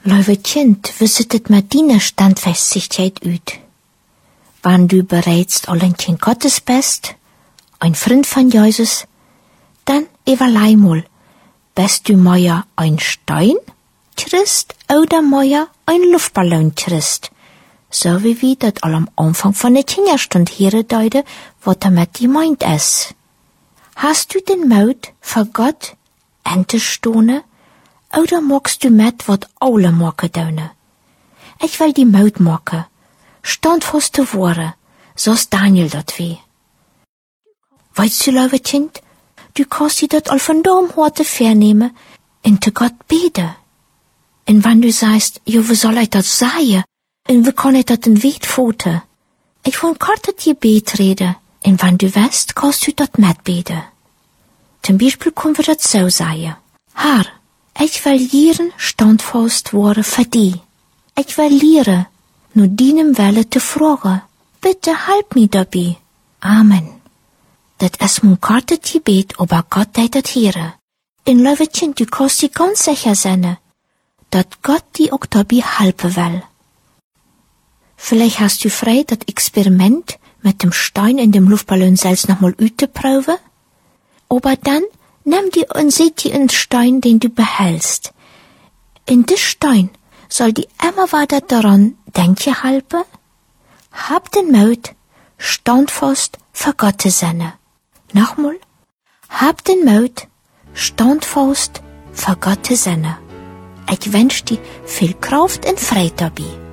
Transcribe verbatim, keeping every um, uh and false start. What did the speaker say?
Lieve kind, wie sieht es mit deiner Standfestigkeit aus? Wenn du bereits al ein Kind Gottes bist, ein Freund von Jesus, dann überlei mal, bist du mehr ein Stein, Christ, oder mehr ein Luftballon, Christ? So wie wir das all am Anfang von der Kinderstunde hier deuten, was damit gemeint ist. Hast du den Mut, für Gott entzustohnen, oder magst du mit, was alle machen dürfen? Ich will die Mut machen, standfast zu werden, so's Daniel dat wie. Weißt du, liebe Kind, du kannst dir dat all von da am Horte vernehmen, und zu Gott beten. Und wenn du sagst, ja, wie soll ich das sagen? Und wie kann ich das in Weg foten? Ich will kurz das Gebet reden, und wenn du weißt, kannst du das mitbeten. Zum Beispiel können wir das so sagen. Herr, ich will lernen, standfast werden für dich. Ich will lernen, nur deinem Wille zu fragen. Bitte help mir dabei. Amen. Das ist mein kurzes Gebet, aber Gott hat das hören. In liebe Kind, du kannst dir ganz sicher sein, dass Gott dir auch dabei helfen will. Vielleicht hast du frei, das Experiment mit dem Stein in dem Luftballon selbst nochmal auszuproben. Aber dann nimm dir und seht dir einen Stein, den du behältst. In dis Stein soll dir immer weiter daran denken helfen. Hab den Mut, standfast für Gott zu sein. Nochmal. Hab den Mut, standfast für Gott zu sein. Ich wünsche dir viel Kraft und Freude dabei.